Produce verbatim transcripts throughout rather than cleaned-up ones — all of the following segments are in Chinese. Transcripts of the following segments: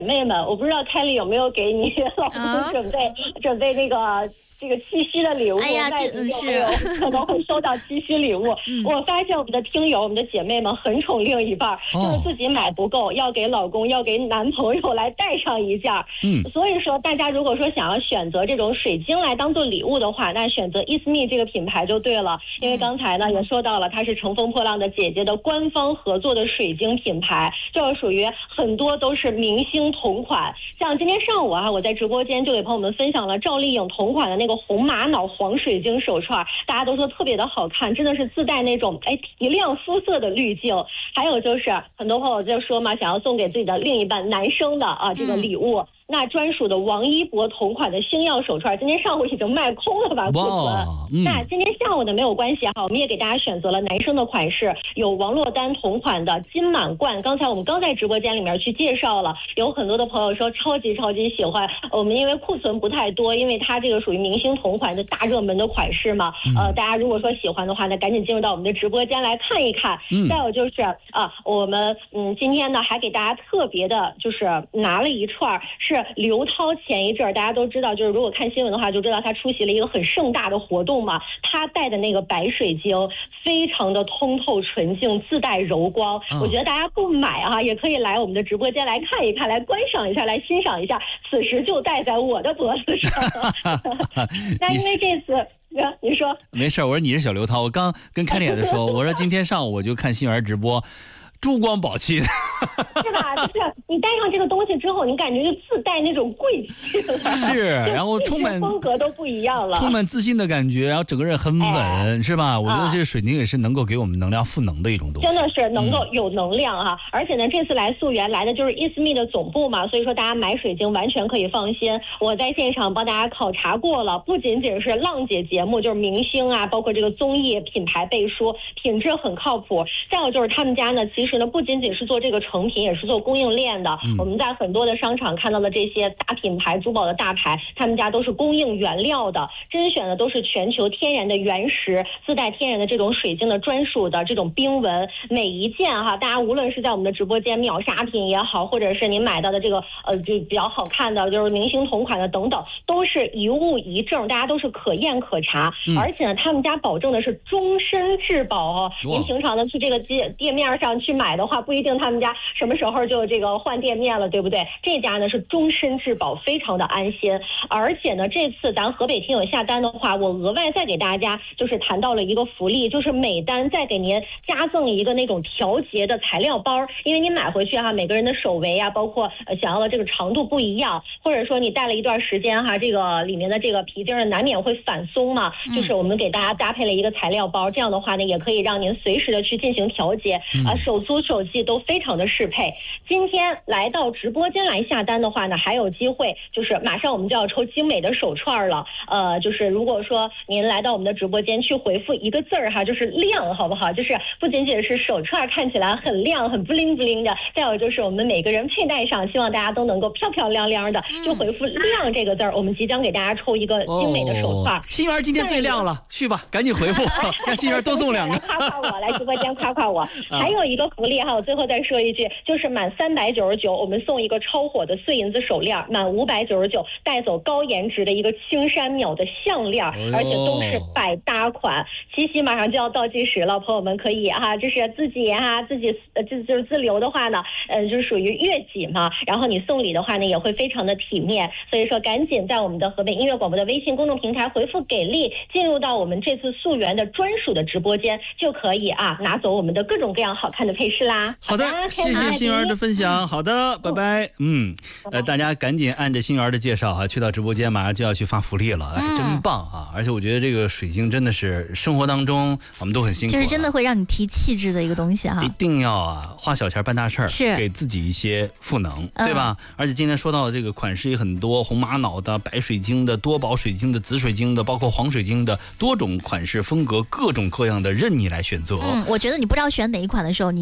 妹们，我不知道凯莉有没有给你老公准备、啊、准备那个这个七夕的礼物？ 哎呀，这是可能会收到七夕礼物、嗯。我发现我们的听友、我们的姐妹们很宠另一半，哦、就是自己买不够，要给老公、要给男朋友来带上一件。嗯，所以说大家如果说想要选择这种水晶来当做礼物的话，那选择 Isme 这个品牌就对了，因为刚才呢也说到了，它是乘风破浪的姐姐的官方合作的水晶品牌，这属于很多都是明星同款。像今天上午啊，我在直播间就给朋友们分享了赵丽颖同款的那个红玛瑙黄水晶手串，大家都说特别的好看，真的是自带那种哎提亮肤色的滤镜。还有就是很多朋友就说嘛，想要送给自己的另一半男生的啊这个礼物。嗯，那专属的王一博同款的星耀手串，今天上午已经卖空了吧库存、嗯、那今天下午呢没有关系哈，我们也给大家选择了男生的款式，有王珞丹同款的金满贯，刚才我们刚在直播间里面去介绍了，有很多的朋友说超级超级喜欢，我们因为库存不太多，因为它这个属于明星同款的大热门的款式嘛、嗯、呃，大家如果说喜欢的话，那赶紧进入到我们的直播间来看一看。嗯，再有就是啊，我们嗯今天呢还给大家特别的就是拿了一串是刘涛前一阵儿大家都知道，就是如果看新闻的话就知道他出席了一个很盛大的活动嘛，他戴的那个白水晶非常的通透纯净，自带柔光、哦、我觉得大家不买啊也可以来我们的直播间来看一看，来观赏一下，来欣赏一下，此时就戴在我的脖子上那因为这次你说没事，我说你是小刘涛，我刚跟开脸的说我说今天上午我就看新源直播，珠光宝气的是吧？就是你戴上这个东西之后，你感觉就自带那种贵气了。 是，然后充满风格都不一样了， 充满自信的感觉，然后整个人很稳，哎、是吧？我觉得这个水晶也是能够给我们能量赋能的一种东西， 真的是能够有能量哈、啊嗯。而且呢，这次来溯源来的就是 Isme 的总部嘛，所以说大家买水晶完全可以放心。我在现场帮大家考察过了，不仅仅是浪姐节目，就是明星啊，包括这个综艺品牌背书，品质很靠谱。再有就是他们家呢，其实呢不仅仅是做这个成品，也是做供应链的。嗯、我们在很多的商场看到的这些大品牌珠宝的大牌，他们家都是供应原料的，甄选的都是全球天然的原石，自带天然的这种水晶的专属的这种冰纹，每一件哈，大家无论是在我们的直播间秒杀品也好，或者是您买到的这个呃就比较好看的，就是明星同款的等等，都是一物一证，大家都是可验可查、嗯、而且呢他们家保证的是终身质保哦。您平常的去这个店店面上去买的话，不一定他们家什么时候就这个换店面了，对不对？这家呢是终身质保，非常的安心。而且呢这次咱河北听友下单的话，我额外再给大家就是谈到了一个福利，就是每单再给您加赠一个那种调节的材料包，因为你买回去哈，每个人的手围啊，包括呃想要的这个长度不一样，或者说你戴了一段时间哈，这个里面的这个皮筋难免会反松嘛，就是我们给大家搭配了一个材料包，这样的话呢也可以让您随时的去进行调节啊、呃，手粗手细都非常的适配。今天来到直播间来下单的话呢，还有机会，就是马上我们就要抽精美的手串了。呃，就是如果说您来到我们的直播间去回复一个字儿哈，就是亮，好不好？就是不仅仅是手串看起来很亮很 bling bling 的，再有就是我们每个人佩戴上，希望大家都能够漂漂亮亮的，就回复亮这个字儿，我们即将给大家抽一个精美的手串。 心源今天最亮了，去吧，赶紧回复，让心源多送两个。 夸夸我，来直播间夸夸我。还有一个福利哈，我最后再说一句，就是满三百九十九，我们送一个超火的碎银子手链；满五百九十九，带走高颜值的一个青山秒的项链，而且都是百搭款。七夕马上就要倒计时了，朋友们可以哈、啊，就是自己哈、啊、自己呃就就是自留的话呢，呃就是属于悦己嘛。然后你送礼的话呢，也会非常的体面。所以说，赶紧在我们的河北音乐广播的微信公众平台回复给力，进入到我们这次溯源的专属的直播间，就可以啊拿走我们的各种各样好看的配饰啦。 好的，好谢谢心源的分享。好的，拜拜。嗯，呃，大家赶紧按着心源的介绍哈、啊，去到直播间，马上就要去发福利了，哎，真棒啊！而且我觉得这个水晶真的是生活当中我们都很辛苦、啊， 就是真的会让你提气质的一个东西哈。 一定要啊，花小钱办大事儿， 是给自己一些赋能，对吧？嗯、而且今天说到的这个款式也很多，红玛瑙的、白水晶的、多宝水晶的、紫水晶的，包括黄水晶的，多种款式风格，各种各样的，任你来选择。 嗯，我觉得你不知道选哪一款的时候，你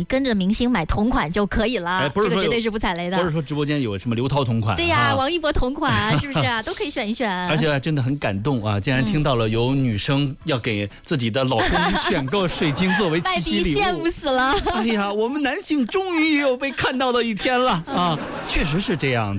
跟着明星买同款就可以了， 哎、不是这个绝对是不踩雷的。 不是说直播间有什么刘涛同款， 对呀、 啊， 王一博同款是不是啊？都可以选一选。 而且真的很感动啊！竟然听到了有女生要给自己的老公选购水晶作为七夕礼物， 羡慕死了！ 哎呀，我们男性终于也有被看到的一天了啊！确实是这样。